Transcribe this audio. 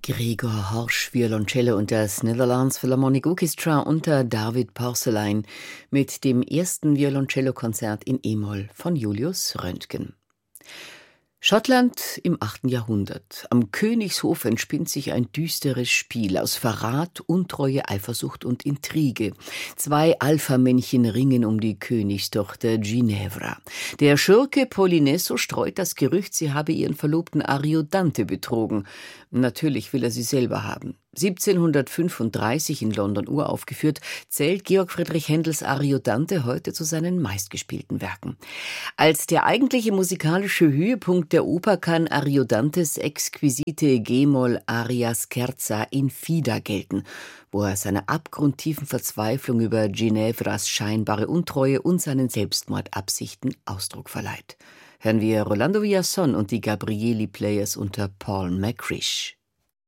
Gregor Horsch, Violoncello und das Netherlands Philharmonic Orchestra unter David Porcelein mit dem ersten Violoncellokonzert in E-Moll von Julius Röntgen. Schottland im 8. Jahrhundert. Am Königshof entspinnt sich ein düsteres Spiel aus Verrat, Untreue, Eifersucht und Intrige. 2 Alpha-Männchen ringen um die Königstochter Ginevra. Der Schurke Polinesso streut das Gerücht, sie habe ihren Verlobten Ariodante betrogen. Natürlich will er sie selber haben. 1735 in London uraufgeführt, zählt Georg Friedrich Händels Ariodante heute zu seinen meistgespielten Werken. Als der eigentliche musikalische Höhepunkt der Oper kann Ariodantes exquisite G-Moll-Aria Scherza in Fida gelten, wo er seiner abgrundtiefen Verzweiflung über Ginevras scheinbare Untreue und seinen Selbstmordabsichten Ausdruck verleiht. Hören wir Rolando Villazón und die Gabrieli Players unter Paul McCrish.